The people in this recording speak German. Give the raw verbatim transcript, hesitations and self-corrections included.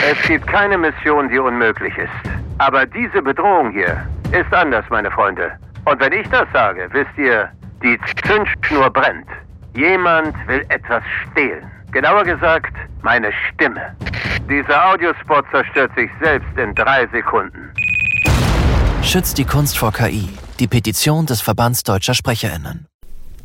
Es gibt keine Mission, die unmöglich ist. Aber diese Bedrohung hier ist anders, meine Freunde. Und wenn ich das sage, wisst ihr, die Zündschnur brennt. Jemand will etwas stehlen. Genauer gesagt, meine Stimme. Dieser Audiospot zerstört sich selbst in drei Sekunden. Schützt die Kunst vor K I. Die Petition des Verbands Deutscher SprecherInnen.